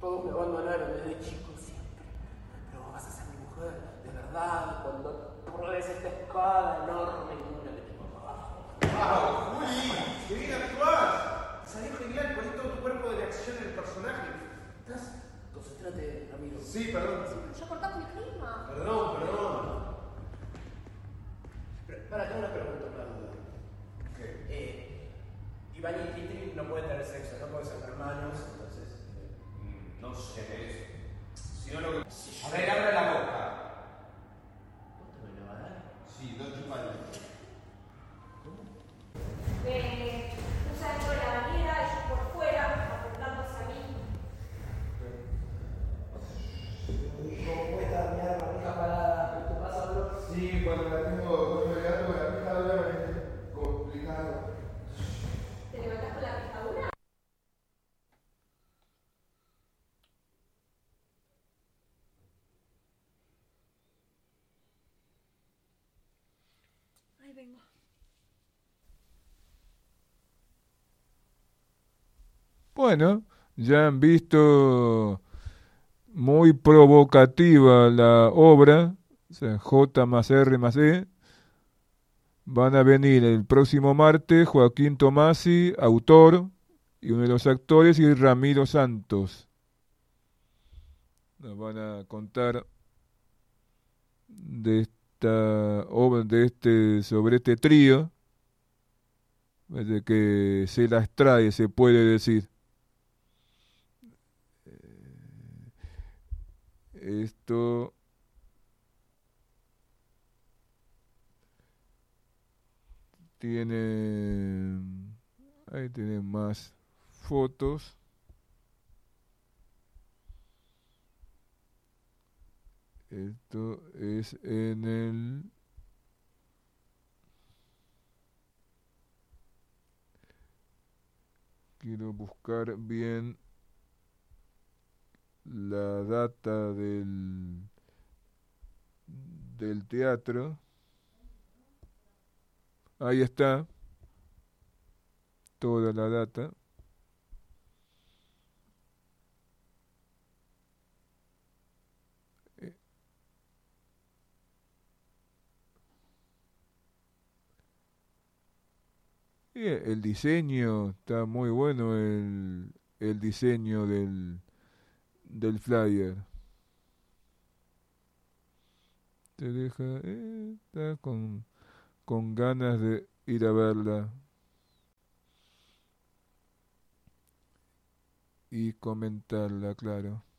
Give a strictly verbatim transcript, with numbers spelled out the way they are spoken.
Todos me abandonaron desde chico siempre. Pero vos vas a ser mi mujer, de verdad, cuando pruebes esta espada enorme y dura de mi papá. ¡Wow, Juli! ¡Qué bien actuás! Salió genial, pones todo tu cuerpo de reacción en el personaje. ¿Estás? Concéntrate, Ramiro. Sí, perdón. Sí, pero ya cortaste el clima. Perdón, perdón. Pero, para, tengo una pregunta, una duda. ¿Qué? Eh, Iván y Kitty no pueden tener sexo, no pueden ser hermanos, entonces... Mm, No sé de eso. Si no lo que... Si A ver, abre la boca. ¿Vos también me vas a dar? Sí, dos chupales. Eh, usa dentro de la bañera, ellos por fuera, apuntándose a mí. ¿Cómo está mi arma, mi hija parada? ¿Qué te pasa, bro? Sí, cuando la tengo, cuando la tengo la pija dura es complicado. ¿Te levantás con la picadura? Ahí vengo. Bueno, ya han visto muy provocativa la obra, o sea, J más R más E. Van a venir el próximo martes Joaquín Tomasi, autor, y uno de los actores, y Ramiro Santos. Nos van a contar de esta obra, de este, sobre este trío, de que se las trae, se puede decir. Esto tiene, ahí tiene más fotos. Esto es en el quiero buscar bien la data del del teatro. Ahí está toda la data. Eh, y el diseño está muy bueno, el, el diseño del, del flyer. Te deja, eh, está con, con ganas de ir a verla y comentarla, claro.